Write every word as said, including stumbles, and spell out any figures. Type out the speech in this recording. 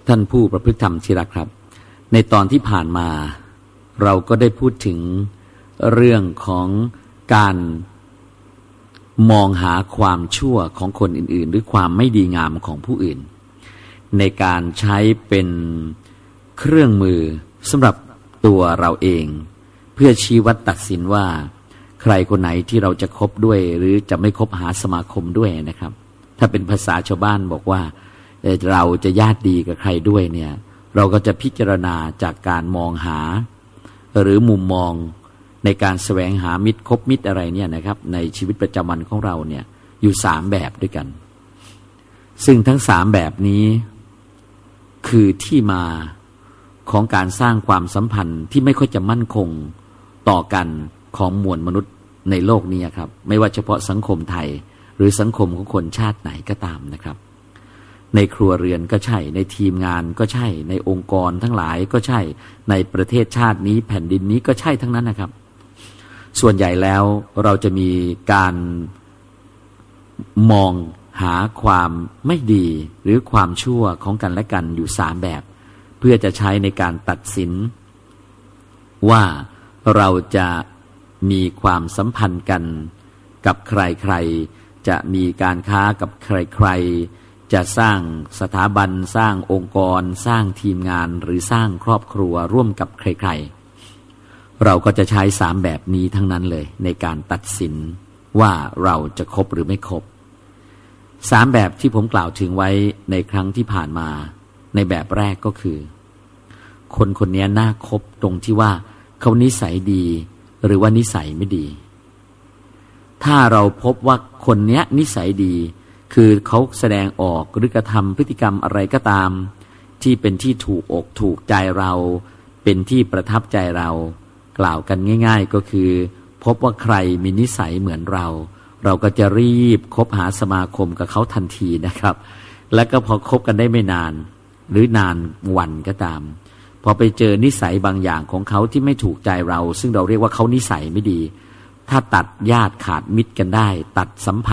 ท่านผู้ประพฤติธรรมที่รักครับในตอนที่ผ่านมาเราก็ได้พูดถึงเรื่องของการมองหาความชั่วของคนอื่นๆหรือความไม่ดีงามของผู้อื่นในการใช้เป็นเครื่องมือสำหรับตัวเราเองเพื่อชี้วัดตัดสินว่าใครคนไหนที่เราจะคบด้วยหรือจะไม่คบหาสมาคมด้วยนะครับถ้าเป็นภาษาชาวบ้านบอกว่าเราจะญาติดีกับใครด้วยเนี่ยเราก็จะพิจารณาจากการมองหาหรือมุมมองในการแสวงหามิตรคบมิตรอะไรเนี่ยนะครับในชีวิตประจำวันของเราเนี่ยอยู่สามแบบด้วยกันซึ่งทั้งสามแบบนี้คือที่มาของการสร้างความสัมพันธ์ที่ไม่ค่อยจะมั่นคงต่อกันของมวลมนุษย์ในโลกนี้ครับไม่ว่าเฉพาะสังคมไทยหรือสังคมของคนชาติไหนก็ตามนะครับในครัวเรือนก็ใช่ในทีมงานก็ใช่ในองค์กรทั้งหลายก็ใช่ในประเทศชาตินี้แผ่นดินนี้ก็ใช่ทั้งนั้นนะครับส่วนใหญ่แล้วเราจะมีการมองหาความไม่ดีหรือความชั่วของกันและกันอยู่สามแบบเพื่อจะใช้ในการตัดสินว่าเราจะมีความสัมพันธ์กันกับใครๆจะมีการค้ากับใครๆจะสร้างสถาบันสร้างองค์กรสร้างทีมงานหรือสร้างครอบครัวร่วมกับใครๆเราก็จะใช้สามแบบนี้ทั้งนั้นเลยในการตัดสินว่าเราจะคบหรือไม่คบสามแบบที่ผมกล่าวถึงไว้ในครั้งที่ผ่านมาในแบบแรกก็คือคนคนนี้น่าคบตรงที่ว่าเขานิสัยดีหรือว่านิสัยไม่ดีถ้าเราพบว่าคนนี้นิสัยดีคือเขาแสดงออกหรือกระทำพฤติกรรมอะไรก็ตามที่เป็นที่ถูกอกถูกใจเราเป็นที่ประทับใจเรากล่าวกันง่ายๆก็คือพบว่าใครมีนิสัยเหมือนเราเราก็จะรีบคบหาสมาคมกับเขาทันทีนะครับแล้วก็พอคบกันได้ไม่นานหรือนานวันก็ตามพอไปเจอนิสัยบางอย่างของเขาที่ไม่ถูกใจเราซึ่งเราเรียกว่าเขานิสัยไม่ดีถ้าตัดญาติขาดมิตรกันได้ตัดสัมพันธ์